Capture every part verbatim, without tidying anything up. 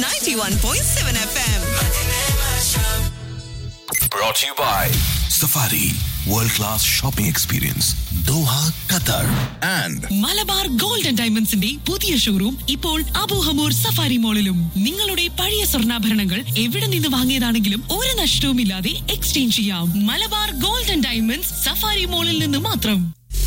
ninety-one point seven F M. Brought to you by Safari World Class Shopping Experience Doha, Qatar and Malabar gold and ഡയമണ്ട്സിന്റെ പുതിയ showroom ഇപ്പോൾ അബു ഹമൂർ safari മോളിലും. നിങ്ങളുടെ പഴയ സ്വർണ്ണാഭരണങ്ങൾ എവിടെ നിന്ന് വാങ്ങിയതാണെങ്കിലും ഒരു നഷ്ടവുമില്ലാതെ എക്സ്ചേഞ്ച് ചെയ്യാം. Malabar gold and diamonds safari മോളിൽ നിന്ന് മാത്രം.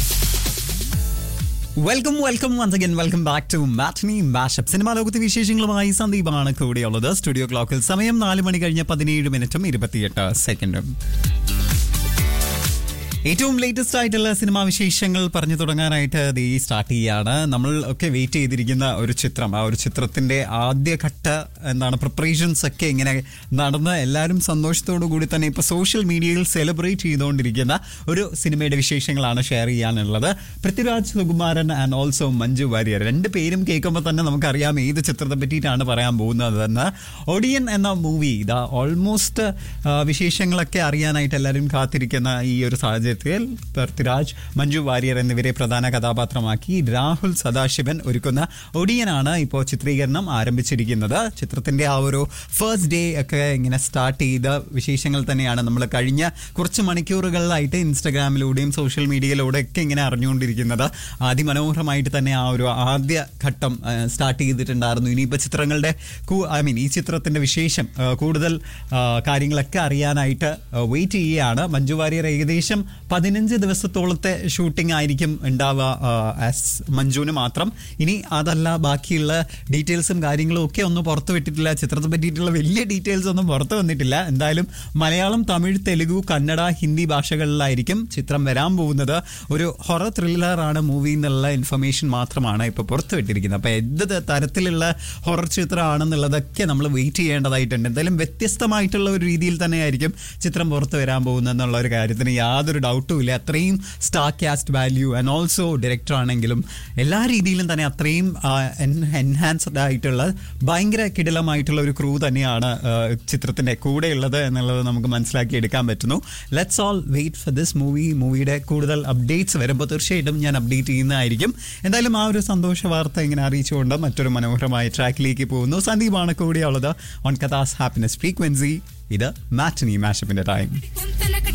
Welcome welcome once again welcome back to matinee mashup. Cinema ലോകത്തെ വിശേഷങ്ങളുമായി സന്ദീപാണ് കൂടെയുള്ളത്. സ്റ്റുഡിയോ ക്ലോക്കിൽ സമയം നാല് മണി കഴിഞ്ഞ് പതിനേഴ് മിനിറ്റും ഇരുപത്തിയെട്ട് സെക്കൻഡും. ഏറ്റവും ലേറ്റസ്റ്റ് ആയിട്ടുള്ള സിനിമാ വിശേഷങ്ങൾ പറഞ്ഞു തുടങ്ങാനായിട്ട് ദേ സ്റ്റാർട്ട് ചെയ്യാണ്. നമ്മൾ ഒക്കെ വെയിറ്റ് ചെയ്തിരിക്കുന്ന ഒരു ചിത്രം, ആ ഒരു ചിത്രത്തിന്റെ ആദ്യഘട്ട എന്താണ് പ്രിപ്പറേഷൻസ് ഒക്കെ ഇങ്ങനെ നടന്ന് എല്ലാവരും സന്തോഷത്തോടു കൂടി തന്നെ ഇപ്പോൾ സോഷ്യൽ മീഡിയയിൽ സെലിബ്രേറ്റ് ചെയ്തുകൊണ്ടിരിക്കുന്ന ഒരു സിനിമയുടെ വിശേഷങ്ങളാണ് ഷെയർ ചെയ്യാനുള്ളത്. പൃഥ്വിരാജ്, സുകുമാരൻ ആൻഡ് ഓൾസോ മഞ്ജു വാര്യർ, രണ്ട് പേരും കേൾക്കുമ്പോൾ തന്നെ നമുക്കറിയാം ഏത് ചിത്രത്തെ പറ്റിയിട്ടാണ് പറയാൻ പോകുന്നതെന്ന്. ഒടിയൻ എന്ന മൂവി ഇതാ ഓൾമോസ്റ്റ് വിശേഷങ്ങളൊക്കെ അറിയാനായിട്ട് എല്ലാവരും കാത്തിരിക്കുന്ന ഈ ഒരു സാഹചര്യം പൃഥ്വിരാജ്, മഞ്ജു വാര്യർ എന്നിവരെ പ്രധാന കഥാപാത്രമാക്കി രാഹുൽ സദാശിവൻ ഒരുക്കുന്ന ഒടിയനാണ് ഇപ്പോൾ ചിത്രീകരണം ആരംഭിച്ചിരിക്കുന്നത്. ചിത്രത്തിന്റെ ആ ഒരു ഫസ്റ്റ് ഡേ ഒക്കെ ഇങ്ങനെ സ്റ്റാർട്ട് ചെയ്ത വിശേഷങ്ങൾ തന്നെയാണ് നമ്മൾ കഴിഞ്ഞ കുറച്ച് മണിക്കൂറുകളിലായിട്ട് ഇൻസ്റ്റഗ്രാമിലൂടെയും സോഷ്യൽ മീഡിയയിലൂടെ ഒക്കെ ഇങ്ങനെ അറിഞ്ഞുകൊണ്ടിരിക്കുന്നത്. അതിമനോഹരമായിട്ട് തന്നെ ആ ഒരു ആദ്യ ഘട്ടം സ്റ്റാർട്ട് ചെയ്തിട്ടുണ്ടായിരുന്നു. ഇനിയിപ്പോൾ ചിത്രങ്ങളുടെ ഐ മീൻ ഈ ചിത്രത്തിന്റെ വിശേഷം കൂടുതൽ കാര്യങ്ങളൊക്കെ അറിയാനായിട്ട് വെയിറ്റ് ചെയ്യുകയാണ്. മഞ്ജു വാര്യർ ഏകദേശം പതിനഞ്ച് ദിവസത്തോളത്തെ ഷൂട്ടിംഗ് ആയിരിക്കും ഉണ്ടാവുക ആസ് മഞ്ജുവിന് മാത്രം. ഇനി അതല്ല ബാക്കിയുള്ള ഡീറ്റെയിൽസും കാര്യങ്ങളും ഒക്കെ ഒന്നും പുറത്തു വിട്ടിട്ടില്ല. ചിത്രത്തെ പറ്റിയിട്ടുള്ള വലിയ ഡീറ്റെയിൽസ് ഒന്നും പുറത്തു വന്നിട്ടില്ല. എന്തായാലും മലയാളം, തമിഴ്, തെലുഗു, കന്നഡ, ഹിന്ദി ഭാഷകളിലായിരിക്കും ചിത്രം വരാൻ പോകുന്നത്. ഒരു ഹൊറർ ത്രില്ലറാണ് മൂവി എന്നുള്ള ഇൻഫർമേഷൻ മാത്രമാണ് ഇപ്പോൾ പുറത്തു വിട്ടിരിക്കുന്നത്. അപ്പോൾ എന്ത് തരത്തിലുള്ള ഹൊറർ ചിത്രമാണെന്നുള്ളതൊക്കെ നമ്മൾ വെയിറ്റ് ചെയ്യേണ്ടതായിട്ടുണ്ട്. എന്തായാലും വ്യത്യസ്തമായിട്ടുള്ള ഒരു രീതിയിൽ തന്നെയായിരിക്കും ചിത്രം പുറത്തു വരാൻ പോകുന്നത് എന്നുള്ള ഒരു കാര്യത്തിന് യാതൊരു ഡൗട്ടും ഇല്ല. അത്രയും star cast value and also director ആണെങ്കിലും എല്ലാ രീതിയിലും തന്നെ അത്രയും എൻഹാൻസ്ഡ് ആയിട്ടുള്ള ഭയങ്കര കിടിലമായിട്ടുള്ള ഒരു ക്രൂ തന്നെയാണ് ചിത്രത്തിന്റെ കൂടെയുള്ളത് എന്നുള്ളത് നമുക്ക് മനസ്സിലാക്കി എടുക്കാൻ പറ്റുന്നു. Let's all wait for this movie. മൂവിയുടെ കൂടുതൽ അപ്ഡേറ്റ്സ് വരുമ്പോൾ തീർച്ചയായിട്ടും ഞാൻ അപ്ഡേറ്റ് ചെയ്യുന്നതായിരിക്കും. എന്തായാലും ആ ഒരു സന്തോഷ വാർത്ത ഇങ്ങനെ അറിയിച്ചുകൊണ്ട് മറ്റൊരു മനോഹരമായ ട്രാക്കിലേക്ക് പോകുന്നു. സന്ദീപാണ് കൂടെയുള്ളത് ഓൺ കഥാസ് ഹാപ്പിനെസ് ഫ്രീക്വൻസി. ഇത് മാറ്റ്നി മാഷപ്പിന്റെ ടൈം.